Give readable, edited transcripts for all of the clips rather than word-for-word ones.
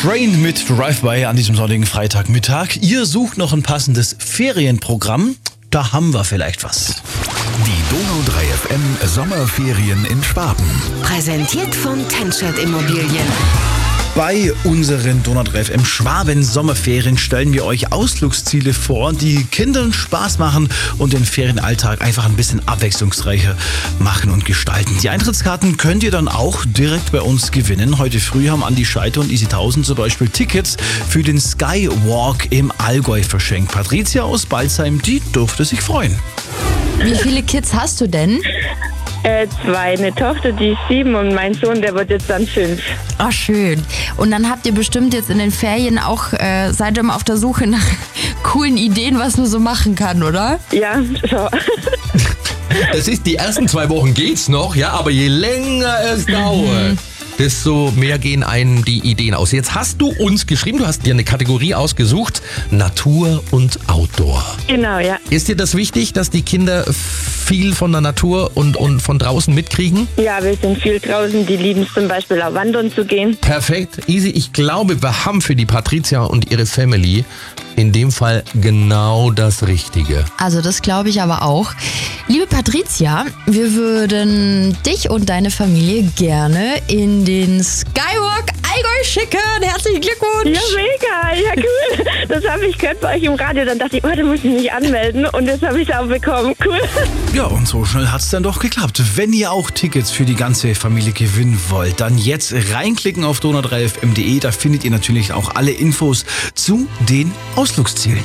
Train mit Drive-By an diesem sonnigen Freitagmittag. Ihr sucht noch ein passendes Ferienprogramm. Da haben wir vielleicht was. Die Donau 3 FM Sommerferien in Schwaben. Präsentiert von Tenschert Immobilien. Bei unseren Donau 3 FM Schwaben Sommerferien stellen wir euch Ausflugsziele vor, die Kindern Spaß machen und den Ferienalltag einfach ein bisschen abwechslungsreicher machen und gestalten. Die Eintrittskarten könnt ihr dann auch direkt bei uns gewinnen. Heute früh haben Andi Scheiter und Easy 1000 zum Beispiel Tickets für den Skywalk im Allgäu verschenkt. Patricia aus Balzheim, die durfte sich freuen. Wie viele Kids hast du denn? 2, eine Tochter, die ist 7 und mein Sohn, der wird jetzt dann 5. Ach, schön. Und dann habt ihr bestimmt jetzt in den Ferien auch, seid ihr immer auf der Suche nach coolen Ideen, was man so machen kann, oder? Ja, so. Das ist, die ersten 2 Wochen geht's noch, ja, aber je länger es dauert, desto mehr gehen einem die Ideen aus. Jetzt hast du uns geschrieben, du hast dir eine Kategorie ausgesucht, Natur und Outdoor. Genau, ja. Ist dir das wichtig, dass die Kinder viel von der Natur und von draußen mitkriegen? Ja, wir sind viel draußen, die lieben es zum Beispiel auch wandern zu gehen. Perfekt. Easy, ich glaube, wir haben für die Patricia und ihre Family in dem Fall genau das Richtige. Also das glaube ich aber auch. Liebe Patricia, wir würden dich und deine Familie gerne in den Skywalk Allgäu schicken. Herzlichen Glückwunsch! Ja, mega, ja cool. Das habe ich gehört bei euch im Radio, dann dachte ich, da muss ich mich anmelden und das habe ich auch bekommen. Cool. Ja, und so schnell hat es dann doch geklappt. Wenn ihr auch Tickets für die ganze Familie gewinnen wollt, dann jetzt reinklicken auf donau3fm.de. Da findet ihr natürlich auch alle Infos zu den Ausflugszielen.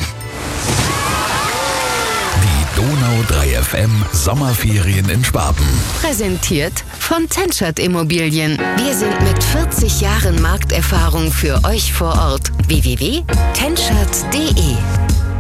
Die Donau 3 FM Sommerferien in Schwaben. Präsentiert von Tenschert Immobilien. Wir sind mit 40 Jahren Markterfahrung für euch vor Ort. www.tenschert.de